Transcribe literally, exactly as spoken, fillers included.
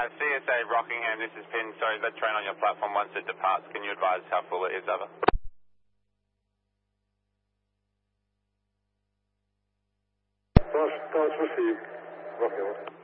C S A Rockingham, this is Pin. Sorry, that train on your platform once it departs, can you advise how full it is? Over. Pass, pass received. Rockingham.